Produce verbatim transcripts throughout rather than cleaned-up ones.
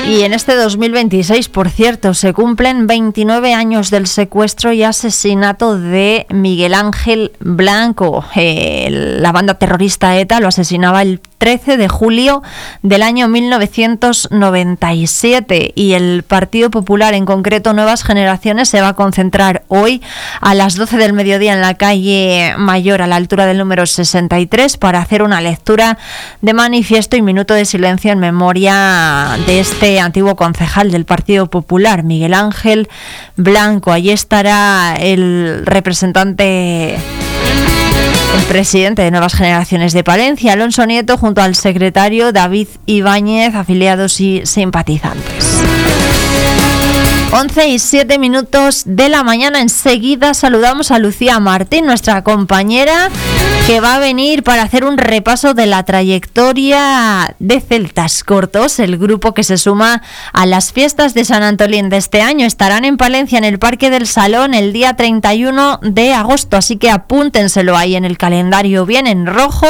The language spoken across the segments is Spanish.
Y en este dos mil veintiséis, por cierto, se cumplen veintinueve años del secuestro y asesinato de Miguel Ángel Blanco. Eh, la banda terrorista ETA lo asesinaba el trece de julio del año mil novecientos noventa y siete y el Partido Popular, en concreto Nuevas Generaciones, se va a concentrar hoy a las doce del mediodía en la calle Mayor, a la altura del número sesenta y tres, para hacer una lectura de manifiesto y minuto de silencio en memoria de este antiguo concejal del Partido Popular, Miguel Ángel Blanco. Allí estará el representante, el presidente de Nuevas Generaciones de Palencia, Alonso Nieto, junto al secretario David Ibáñez, afiliados y simpatizantes. once y siete minutos de la mañana. Enseguida saludamos a Lucía Martín, nuestra compañera, que va a venir para hacer un repaso de la trayectoria de Celtas Cortos, el grupo que se suma a las fiestas de San Antolín de este año. Estarán en Palencia, en el Parque del Salón, el día treinta y uno de agosto, así que apúntenselo ahí en el calendario bien en rojo.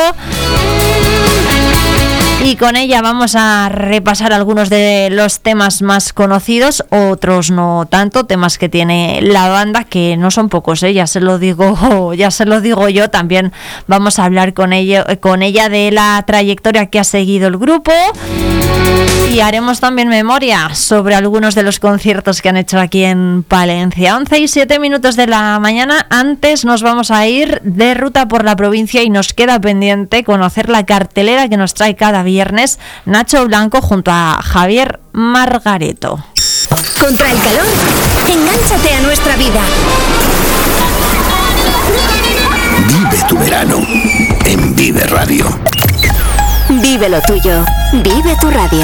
Y con ella vamos a repasar algunos de los temas más conocidos, otros no tanto, temas que tiene la banda, que no son pocos, ¿eh? ya se lo digo, ya se lo digo yo. También vamos a hablar con ella, con ella de la trayectoria que ha seguido el grupo. Y haremos también memoria sobre algunos de los conciertos que han hecho aquí en Palencia. once y siete minutos de la mañana. Antes nos vamos a ir de ruta por la provincia y nos queda pendiente conocer la cartelera que nos trae cada viernes Nacho Blanco junto a Javier Margareto. Contra el calor, engánchate a nuestra vida. Vive tu verano en Vive Radio. Vive lo tuyo. Vive tu radio.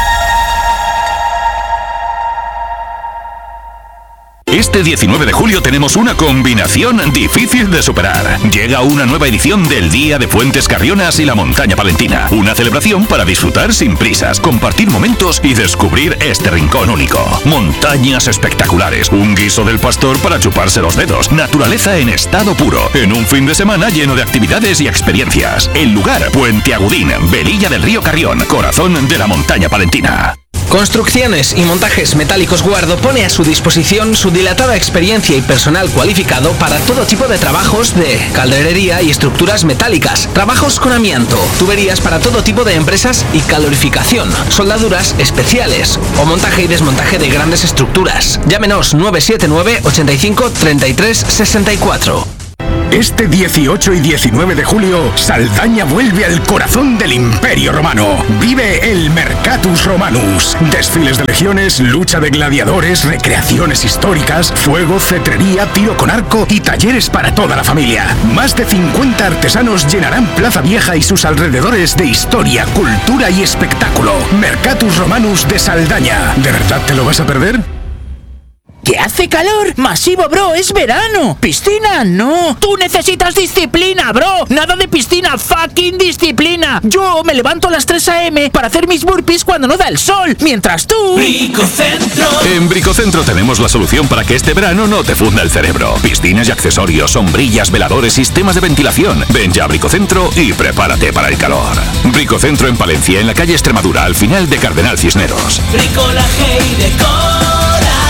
Este diecinueve de julio tenemos una combinación difícil de superar. Llega una nueva edición del Día de Fuentes Carrionas y la Montaña Palentina. Una celebración para disfrutar sin prisas, compartir momentos y descubrir este rincón único. Montañas espectaculares, un guiso del pastor para chuparse los dedos, naturaleza en estado puro, en un fin de semana lleno de actividades y experiencias. El lugar, Puente Agudín, Velilla del Río Carrión, corazón de la Montaña Palentina. Construcciones y Montajes Metálicos Guardo pone a su disposición su dilatada experiencia y personal cualificado para todo tipo de trabajos de calderería y estructuras metálicas, trabajos con amianto, tuberías para todo tipo de empresas y calorificación, soldaduras especiales o montaje y desmontaje de grandes estructuras. Llámenos nueve siete nueve, ochenta y cinco, treinta y tres, sesenta y cuatro. Este dieciocho y diecinueve de julio, Saldaña vuelve al corazón del Imperio Romano. Vive el Mercatus Romanus. Desfiles de legiones, lucha de gladiadores, recreaciones históricas, fuego, cetrería, tiro con arco y talleres para toda la familia. Más de cincuenta artesanos llenarán Plaza Vieja y sus alrededores de historia, cultura y espectáculo. Mercatus Romanus de Saldaña. ¿De verdad te lo vas a perder? ¡Que hace calor! ¡Masivo, bro! ¡Es verano! ¡Piscina, no! ¡Tú necesitas disciplina, bro! ¡Nada de piscina! ¡Fucking disciplina! Yo me levanto a las tres a eme para hacer mis burpees cuando no da el sol, mientras tú... ¡Bricocentro! En Bricocentro tenemos la solución para que este verano no te funda el cerebro. Piscinas y accesorios, sombrillas, veladores, sistemas de ventilación. Ven ya a Bricocentro y prepárate para el calor. Bricocentro en Palencia, en la calle Extremadura, al final de Cardenal Cisneros. Bricolaje y decoración.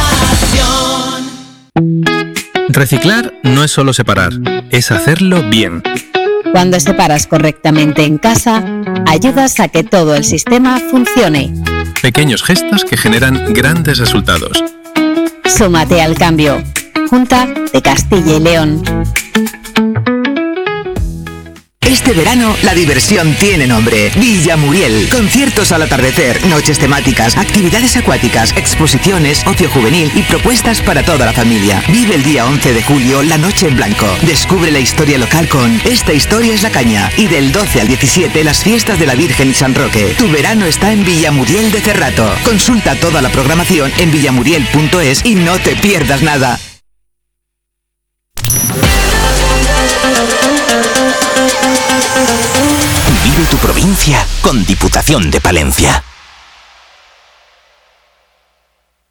Reciclar no es solo separar, es hacerlo bien. Cuando separas correctamente en casa, ayudas a que todo el sistema funcione. Pequeños gestos que generan grandes resultados. Súmate al cambio. Junta de Castilla y León. Este verano, la diversión tiene nombre. Villa Muriel. Conciertos al atardecer, noches temáticas, actividades acuáticas, exposiciones, ocio juvenil y propuestas para toda la familia. Vive el día once de julio la Noche en Blanco. Descubre la historia local con Esta historia es la caña. Y del doce al diecisiete, las fiestas de la Virgen y San Roque. Tu verano está en Villa Muriel de Cerrato. Consulta toda la programación en villamuriel punto es y no te pierdas nada. Vive tu provincia con Diputación de Palencia.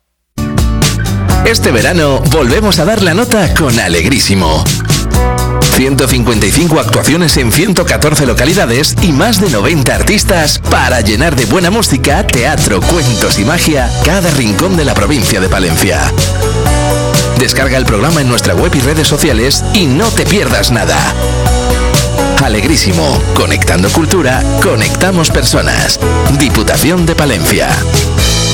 Este verano volvemos a dar la nota con Alegrísimo. ciento cincuenta y cinco actuaciones en ciento catorce localidades y más de noventa artistas para llenar de buena música, teatro, cuentos y magia cada rincón de la provincia de Palencia. Descarga el programa en nuestra web y redes sociales y no te pierdas nada. Alegrísimo, conectando cultura, conectamos personas. Diputación de Palencia.